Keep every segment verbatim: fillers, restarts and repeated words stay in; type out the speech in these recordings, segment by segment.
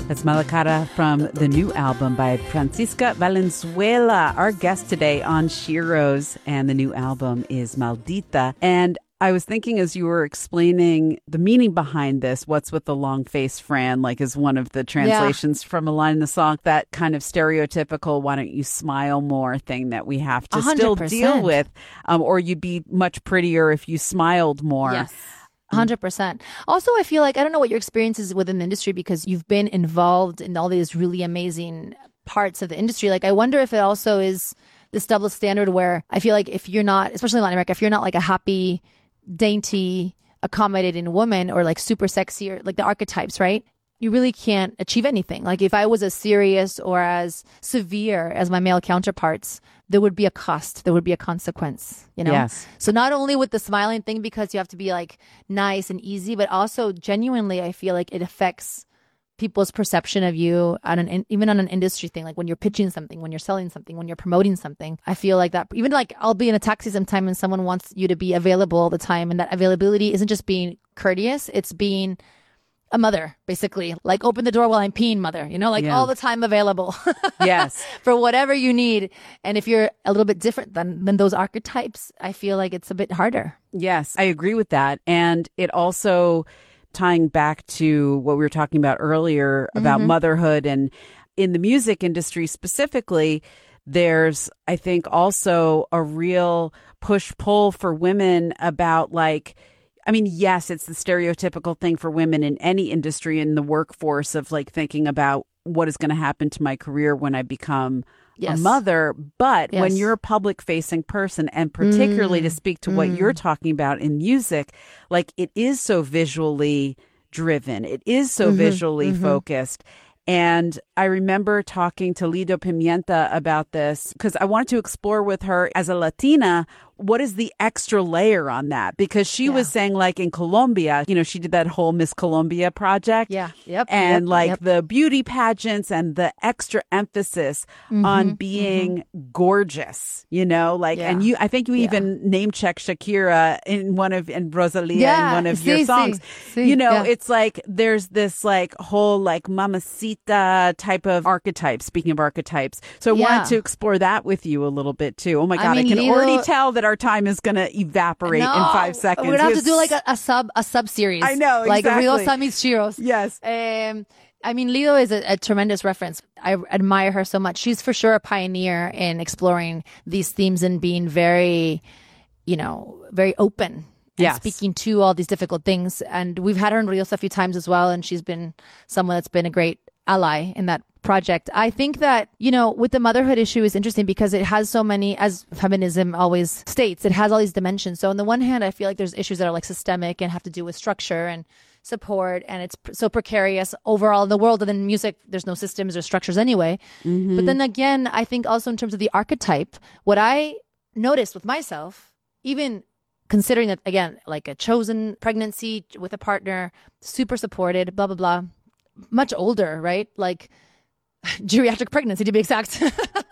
That's Mala Cara from the new album by Francisca Valenzuela, our guest today on Shiros, and the new album is Maldita. And I was thinking as you were explaining the meaning behind this, what's with the long face, Fran, like is one of the translations yeah. from a line in the song, that kind of stereotypical, why don't you smile more thing that we have to one hundred percent still deal with, um, or you'd be much prettier if you smiled more. Yes. one hundred percent. Also, I feel like, I don't know what your experience is within the industry because you've been involved in all these really amazing parts of the industry. Like, I wonder if it also is this double standard where I feel like if you're not, especially in Latin America, if you're not like a happy, dainty, accommodating woman or like super sexy or like the archetypes, right? You really can't achieve anything. Like if I was as serious or as severe as my male counterparts, there would be a cost. There would be a consequence, you know? Yes. So not only with the smiling thing, because you have to be like nice and easy, but also genuinely, I feel like it affects people's perception of you on an, even on an industry thing. Like when you're pitching something, when you're selling something, when you're promoting something, I feel like that, even like I'll be in a taxi sometime and someone wants you to be available all the time. And that availability isn't just being courteous, it's being a mother, basically. Like open the door while I'm peeing mother, you know, like yeah. all the time available. Yes. For whatever you need. And if you're a little bit different than, than those archetypes, I feel like it's a bit harder. Yes, I agree with that. And it also, tying back to what we were talking about earlier about mm-hmm. motherhood, and in the music industry specifically, there's, I think, also a real push-pull for women about like, I mean, yes, it's the stereotypical thing for women in any industry in the workforce of like thinking about what is going to happen to my career when I become yes. a mother. But yes. when you're a public facing person, and particularly mm. to speak to mm. what you're talking about in music, like it is so visually driven. It is so mm-hmm. visually mm-hmm. focused. And I remember talking to Lido Pimienta about this because I wanted to explore with her as a Latina, what is the extra layer on that? Because she yeah. was saying like in Colombia, you know, she did that whole Miss Colombia project. Yeah. Yep. And yep, like yep. the beauty pageants and the extra emphasis mm-hmm, on being mm-hmm. gorgeous, you know, like, yeah. and you, I think you yeah. even name checked Shakira in one of, and Rosalia yeah. in one of sí, your songs. Sí, sí, you know, yeah. it's like there's this like whole like mamacita type of archetype, speaking of archetypes. So I yeah. wanted to explore that with you a little bit too. Oh my God, I, I, mean, can Lido... already tell that our time is going to evaporate no, in five seconds. We're going to have to do like a, a sub a sub series. I know, like exactly. Rio Samis Shiros. Yes. Um, I mean, Lido is a, a tremendous reference. I admire her so much. She's for sure a pioneer in exploring these themes and being very, you know, very open. And yes. speaking to all these difficult things. And we've had her in Rios a few times as well. And she's been someone that's been a great ally in that project. I think that, you know, with the motherhood issue is interesting because it has so many, as feminism always states, it has all these dimensions. So on the one hand, I feel like there's issues that are like systemic and have to do with structure and support, and it's so precarious overall in the world. And in music, there's no systems or structures anyway. Mm-hmm. But then again, I think also in terms of the archetype, what I noticed with myself, even considering that, again, like a chosen pregnancy with a partner, super supported, blah, blah, blah, much older, right? Like geriatric pregnancy, to be exact,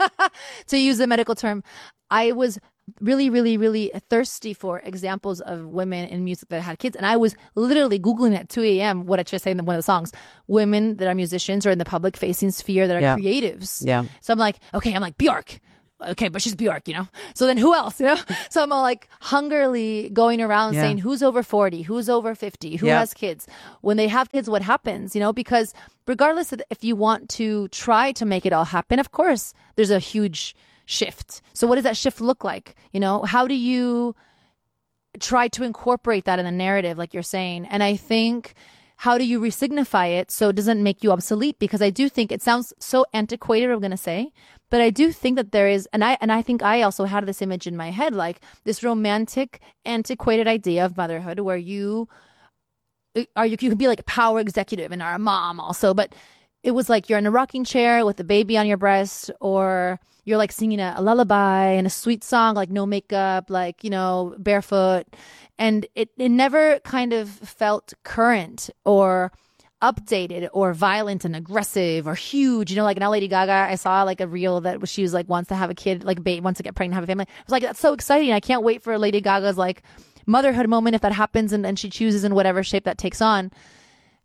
to use the medical term. I was really, really, really thirsty for examples of women in music that had kids. And I was literally Googling at two a.m. what I should say in one of the songs, women that are musicians or in the public facing sphere that are yeah. creatives. Yeah. So I'm like, okay, I'm like Bjork. Okay, but she's Bjork, you know? So then who else, you know? So I'm all like hungrily going around yeah. saying who's over forty, who's over fifty, who yeah. has kids. When they have kids, what happens, you know? Because regardless of if you want to try to make it all happen, of course, there's a huge shift. So what does that shift look like? You know, how do you try to incorporate that in the narrative, like you're saying? And I think, how do you resignify it so it doesn't make you obsolete? Because I do think it sounds so antiquated, I'm going to say, but I do think that there is, and I and I think I also had this image in my head, like this romantic, antiquated idea of motherhood where you are, you, you can be like a power executive and are a mom also, but it was like you're in a rocking chair with a baby on your breast, or you're like singing a, a lullaby and a sweet song, like no makeup, like, you know, barefoot. And it, it never kind of felt current or updated or violent and aggressive or huge. You know, like now Lady Gaga, I saw like a reel that she was like wants to have a kid, like ba- wants to get pregnant, have a family. I was like, that's so exciting. I can't wait for Lady Gaga's like motherhood moment if that happens and, and she chooses in whatever shape that takes on.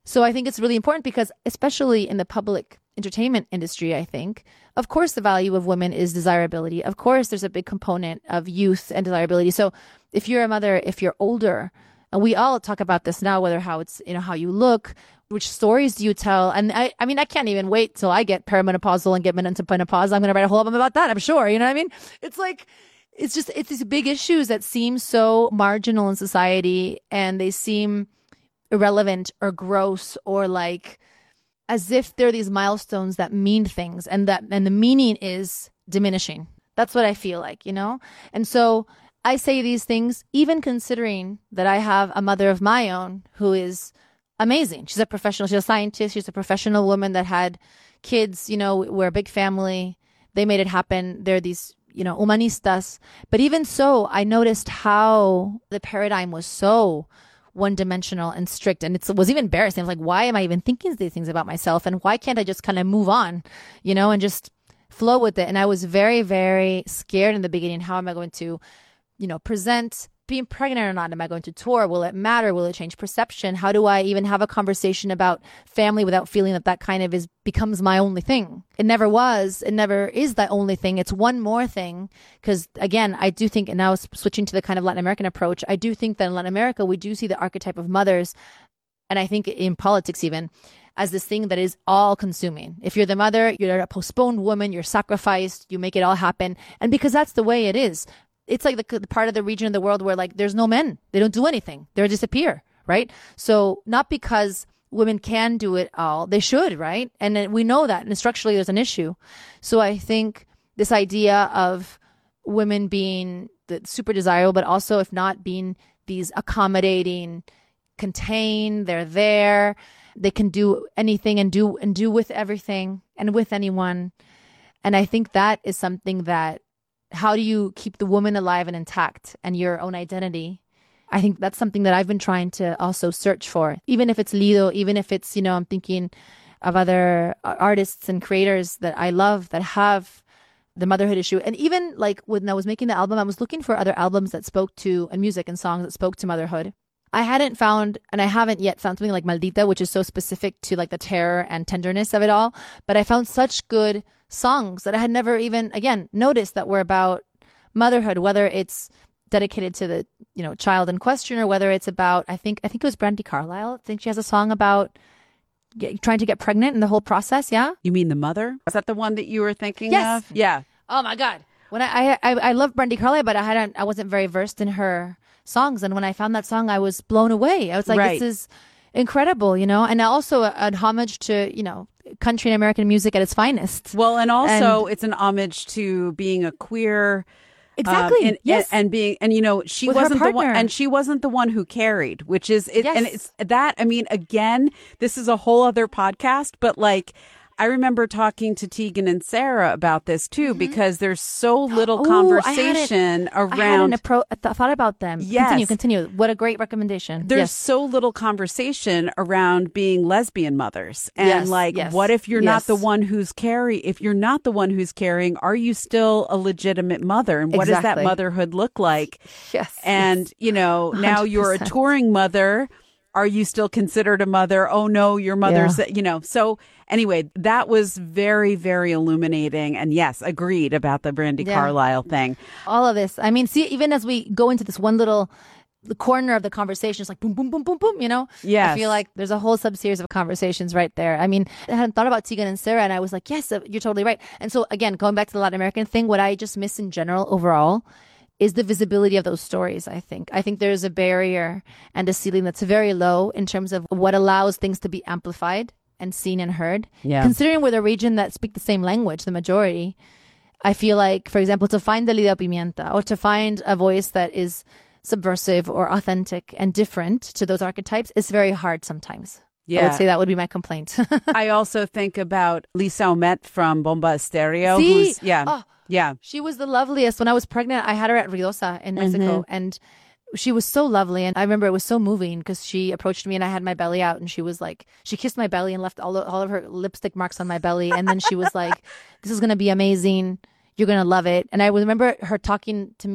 So I think it's really important because especially in the public entertainment industry, I think, of course, the value of women is desirability. Of course, there's a big component of youth and desirability. So if you're a mother, if you're older, and we all talk about this now, whether how it's, you know, how you look, which stories do you tell? And I, I mean, I can't even wait till I get perimenopausal and get into menopause. I'm going to write a whole album about that, I'm sure. You know what I mean? It's like, it's just, it's these big issues that seem so marginal in society and they seem irrelevant or gross or like as if they're these milestones that mean things and that, and the meaning is diminishing. That's what I feel like, you know? And so I say these things, even considering that I have a mother of my own who is amazing. She's a professional. She's a scientist. She's a professional woman that had kids. You know, we're a big family. They made it happen. They're these, you know, humanistas. But even so, I noticed how the paradigm was so one-dimensional and strict. And it's, it was even embarrassing. I was like, why am I even thinking these things about myself? And why can't I just kind of move on, you know, and just flow with it? And I was very, very scared in the beginning. How am I going to, you know, present being pregnant or not? Am I going to tour? Will it matter? Will it change perception? How do I even have a conversation about family without feeling that that kind of is becomes my only thing? It never was. It never is the only thing. It's one more thing. Because again, I do think, and now switching to the kind of Latin American approach, I do think that in Latin America, we do see the archetype of mothers. And I think in politics even, as this thing that is all consuming. If you're the mother, you're a postponed woman, you're sacrificed, you make it all happen. And because that's the way it is. It's like the, the part of the region of the world where like there's no men. They don't do anything. They disappear, right? So not because women can do it all. They should, right? And then we know that. And structurally, there's an issue. So I think this idea of women being the super desirable, but also if not being these accommodating, contained, they're there. They can do anything and do and do with everything and with anyone. And I think that is something that how do you keep the woman alive and intact and your own identity? I think that's something that I've been trying to also search for, even if it's Lido, even if it's, you know, I'm thinking of other artists and creators that I love that have the motherhood issue. And even like when I was making the album, I was looking for other albums that spoke to, and music and songs that spoke to motherhood. I hadn't found, and I haven't yet found something like Maldita, which is so specific to like the terror and tenderness of it all. But I found such good songs that I had never even, again, noticed that were about motherhood, whether it's dedicated to the, you know, child in question or whether it's about, I think, I think it was Brandi Carlile. I think she has a song about get, trying to get pregnant and the whole process. Yeah. You mean The Mother? Is that the one that you were thinking yes. of? Yeah. Oh my God. When I, I, I love Brandi Carlile, but I hadn't, I wasn't very versed in her songs. And when I found that song, I was blown away. I was like, right. This is incredible, you know, and also a, an homage to, you know, country and American music at its finest. Well, and also and, it's an homage to being a queer. Exactly. Um, and, yes. And, and being, and you know, she With wasn't the one, and she wasn't the one who carried, which is, it, yes. and it's that, I mean, again, this is a whole other podcast, but like, I remember talking to Tegan and Sarah about this too, mm-hmm. because there's so little Ooh, conversation I around. I hadn't appro- th- thought about them. Yes. Continue, continue. What a great recommendation. There's yes. so little conversation around being lesbian mothers. And yes, like, yes, what if you're yes. not the one who's carrying, if you're not the one who's carrying, are you still a legitimate mother? And what exactly. does that motherhood look like? Yes. And, yes. you know, now one hundred percent. You're a touring mother. Are you still considered a mother? Oh no, your mother's, yeah. you know, so anyway, that was very, very illuminating. And yes, agreed about the Brandi yeah. Carlile thing. All of this. I mean, see, even as we go into this one little the corner of the conversation, it's like boom, boom, boom, boom, boom, you know? Yes. I feel like there's a whole sub-series of conversations right there. I mean, I hadn't thought about Tegan and Sarah, and I was like, yes, you're totally right. And so again, going back to the Latin American thing, what I just miss in general overall is the visibility of those stories, I think. I think there's a barrier and a ceiling that's very low in terms of what allows things to be amplified and seen and heard. Yeah. Considering we're the region that speak the same language, the majority, I feel like, for example, to find the Lido Pimienta or to find a voice that is subversive or authentic and different to those archetypes is very hard sometimes. Yeah. I would say that would be my complaint. I also think about Lisa Omet from Bomba Estéreo. See? Who's, yeah. Oh. Yeah. She was the loveliest. When I was pregnant, I had her at Ruidosa in Mexico. Mm-hmm. And she was so lovely. And I remember it was so moving because she approached me and I had my belly out. And she was like, she kissed my belly and left all of, all of her lipstick marks on my belly. And then she was like, this is going to be amazing. You're going to love it. And I remember her talking to me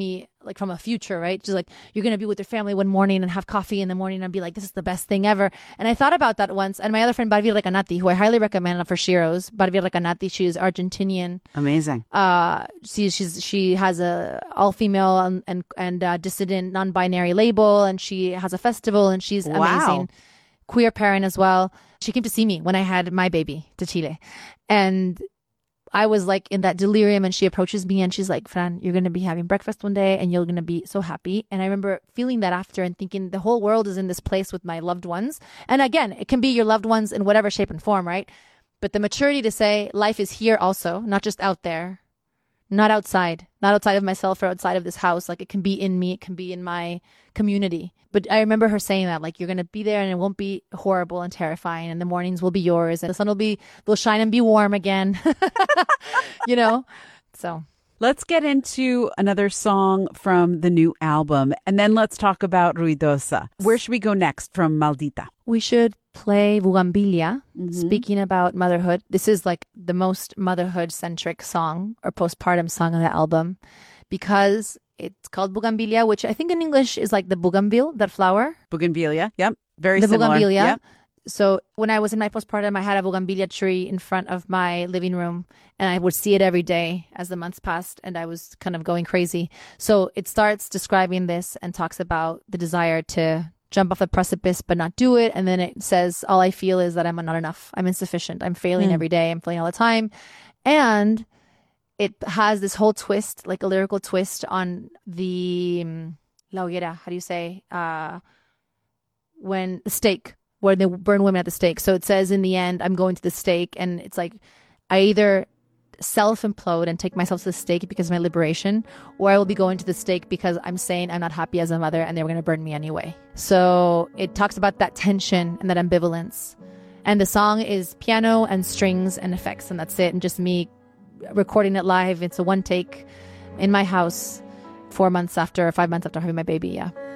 like from a future, right? Just like, you're going to be with your family one morning and have coffee in the morning and be like, this is the best thing ever. And I thought about that once. And my other friend, Barbie Recanati, who I highly recommend for Shiros, Barbie Recanati, she's Argentinian. Amazing. Uh, she, she's, she has a all-female and, and, and uh, dissident non-binary label, and she has a festival, and she's wow. amazing. Queer parent as well. She came to see me when I had my baby to Chile. And I was like in that delirium, and she approaches me and she's like, Fran, you're going to be having breakfast one day and you're going to be so happy. And I remember feeling that after and thinking the whole world is in this place with my loved ones. And again, it can be your loved ones in whatever shape and form, right? But the maturity to say life is here also, not just out there, not outside, not outside of myself or outside of this house. Like, it can be in me, it can be in my community. But I remember her saying that, like, you're going to be there and it won't be horrible and terrifying, and the mornings will be yours and the sun will be, will shine and be warm again, you know? So let's get into another song from the new album, and then let's talk about Ruidosa. Where should we go next from Maldita? We should play Bugambilia, mm-hmm. speaking about motherhood. This is like the most motherhood-centric song or postpartum song on the album, because it's called Bugambilia, which I think in English is like the bougainville, that flower. Bougainvillea, yep. Very the similar. Bougainvillea. Yep. So when I was in my postpartum, I had a bougainvillea tree in front of my living room, and I would see it every day as the months passed, and I was kind of going crazy. So it starts describing this and talks about the desire to jump off the precipice but not do it. And then it says, all I feel is that I'm not enough. I'm insufficient. I'm failing mm. every day. I'm failing all the time. And it has this whole twist, like a lyrical twist on the um, La Hoguera, how do you say? Uh, when the stake, where they burn women at the stake. So it says in the end, I'm going to the stake. And it's like, I either self-implode and take myself to the stake because of my liberation, or I will be going to the stake because I'm saying I'm not happy as a mother and they were going to burn me anyway. So it talks about that tension and that ambivalence. And the song is piano and strings and effects, and that's it. And just me recording it live. It's a one take in my house four months after, or five months after having my baby. Yeah.